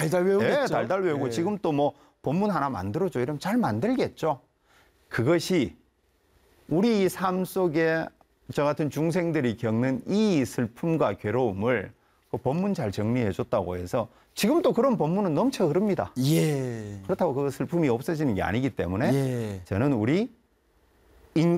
달달 외우겠죠. 네, 달달 외우고 예. 지금 또 뭐 본문 하나 만들어줘 이러면 잘 만들겠죠. 그것이 우리 삶 속에 저 같은 중생들이 겪는 이 슬픔과 괴로움을 그 본문 잘 정리해 줬다고 해서 지금도 그런 본문은 넘쳐 흐릅니다. 예. 그렇다고 그 슬픔이 없어지는 게 아니기 때문에 예. 저는 우리